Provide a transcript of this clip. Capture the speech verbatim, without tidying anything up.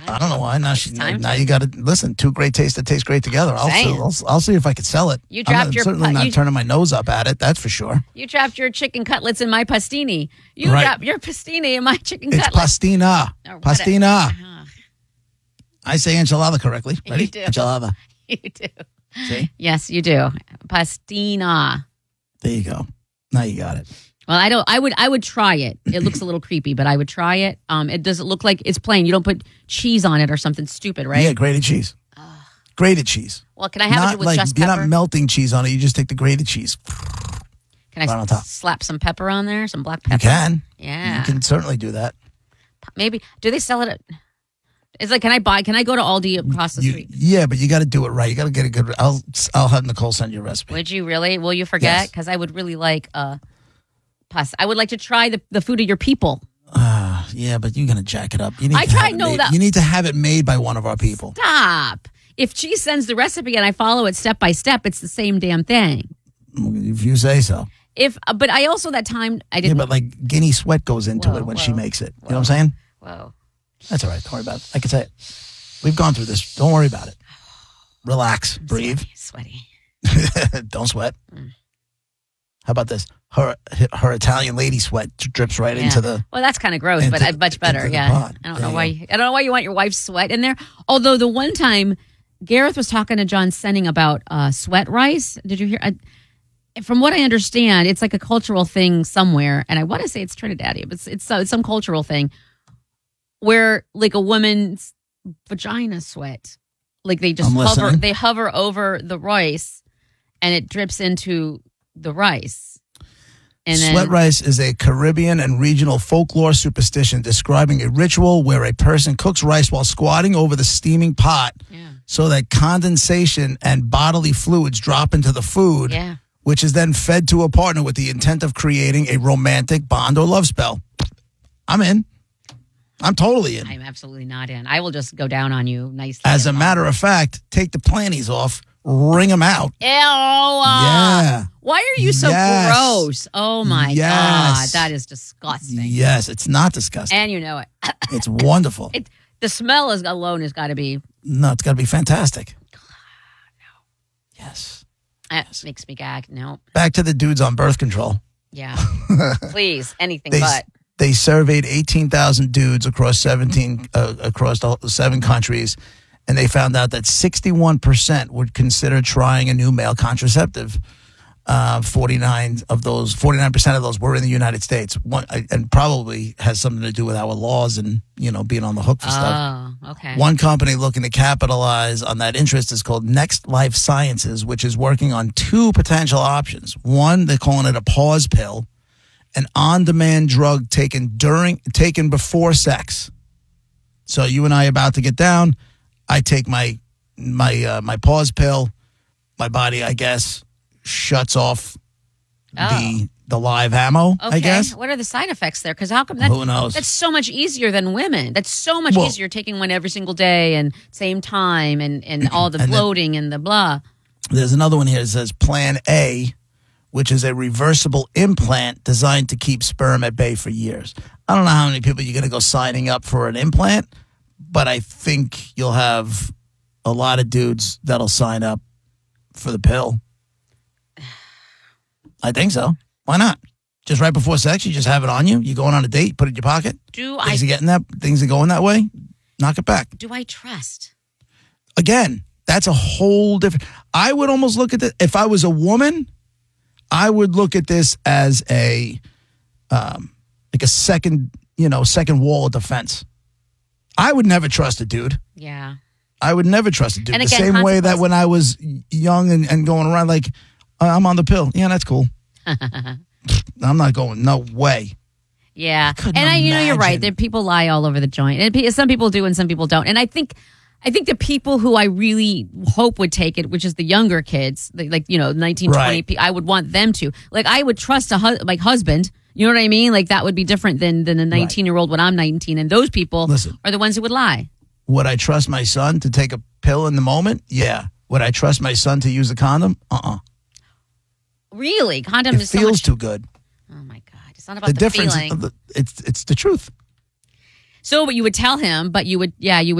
I don't know why. Now, she, now to. you got to listen. Two great tastes that taste great together. I'll see, I'll, I'll see if I could sell it. You dropped I'm not, your certainly not you, turning my nose up at it. That's for sure. You dropped your chicken cutlets in my pastini. You right. dropped your pastini in my chicken it's cutlets. It's pastina. Pastina. Uh-huh. I say enchilada correctly. Ready? You do. Enchilada. You do. See? Yes, you do. Pastina. There you go. Now you got it. Well, I don't. I would. I would try it. It looks a little creepy, but I would try it. Um, it doesn't look like it's plain. You don't put cheese on it or something stupid, right? Yeah, grated cheese. Uh, grated cheese. Well, can I have not it with like, just you're pepper? You're not melting cheese on it. You just take the grated cheese. Can I right s- slap some pepper on there? Some black pepper. You can. Yeah. You can certainly do that. Maybe. Do they sell it at? It's like, can I buy? Can I go to Aldi across the you, street? Yeah, but you got to do it right. You got to get a good. I'll I'll have Nicole send you a recipe. Would you really? Will you forget? Because yes. I would really like uh, pasta. I would like to try the, the food of your people. Uh, yeah, but you're gonna jack it up. You need I to tried. Have No, made, that you need to have it made by one of our people. Stop. If she sends the recipe and I follow it step by step, it's the same damn thing. If you say so. If, but I also that time I didn't. Yeah, but like guinea sweat goes into whoa, it when whoa, she makes it. Whoa, you know what I'm saying? Whoa. That's all right. Don't worry about it. I can say it. We've gone through this. Don't worry about it. Relax. I'm breathe. Sweaty. sweaty. Don't sweat. Mm. How about this? Her her Italian lady sweat drips right yeah. into the. Well, that's kind of gross, but into, much better. Yeah. Pot. I don't there know why. You, I don't know why you want your wife's sweat in there. Although the one time Gareth was talking to John Senning about uh, sweat rice. Did you hear? I, from what I understand, it's like a cultural thing somewhere, and I want to say it's Trinidadian, but it's it's, uh, it's some cultural thing where like a woman's vagina sweat, like they just I'm hover, listening. they hover over the rice, and it drips into the rice. And Sweat then, rice is a Caribbean and regional folklore superstition describing a ritual where a person cooks rice while squatting over the steaming pot yeah. so that condensation and bodily fluids drop into the food, yeah. which is then fed to a partner with the intent of creating a romantic bond or love spell. I'm in. I'm totally in. I'm absolutely not in. I will just go down on you nicely. As a matter of fact, take the planties off, wring them out. Ew. Uh, yeah. Why are you so yes. gross? Oh, my yes. God. That is disgusting. Yes, it's not disgusting. And you know it. It's wonderful. It, the smell is alone has got to be. No, it's got to be fantastic. No. Yes. That yes. makes me gag. No. Back to the dudes on birth control. Yeah. Please, anything they, but. They surveyed eighteen thousand dudes across seventeen uh, across the seven countries, and they found out that sixty-one percent would consider trying a new male contraceptive. Uh, forty-nine of those, forty-nine percent of those were in the United States, One, and probably has something to do with our laws and, you know, being on the hook for oh, stuff. Oh, okay. One company looking to capitalize on that interest is called Next Life Sciences, which is working on two potential options. One, they're calling it a pause pill, an on-demand drug taken during, taken before sex. So you and I are about to get down. I take my my uh, my pause pill. My body, I guess, shuts off oh. the the live ammo. Okay. I guess. What are the side effects there? Because how come that? Who knows? That's so much easier than women. That's so much well, easier taking one every single day and same time and and all the and bloating then, and the blah. There's another one here that says Plan A, which is a reversible implant designed to keep sperm at bay for years. I don't know how many people you're going to go signing up for an implant, but I think you'll have a lot of dudes that'll sign up for the pill. I think so. Why not? Just right before sex, you just have it on you. You going on a date, put it in your pocket. Do things I, are getting that? Things are going that way. Knock it back. Do I trust? Again, that's a whole different. I would almost look at it if I was a woman. I would look at this as a, um, like a second, you know, second wall of defense. I would never trust a dude. Yeah. I would never trust a dude. And the again, same way that when I was young and, and going around, like, I'm on the pill. Yeah, that's cool. I'm not going. No way. Yeah. And I, you know, you're right. There, people lie all over the joint. And some people do and some people don't. And I think I think the people who I really hope would take it, which is the younger kids, like, you know, nineteen, right. twenty, I would want them to. Like, I would trust a hu- like husband. You know what I mean? Like, that would be different than, than a nineteen-year-old right. when I'm nineteen. And those people Listen, are the ones who would lie. Would I trust my son to take a pill in the moment? Yeah. Would I trust my son to use a condom? Uh-uh. Really? Condom it is so feels much... too good. Oh, my God. It's not about the, the difference feeling. The, it's, it's the truth. So, but you would tell him, but you would, yeah, you would.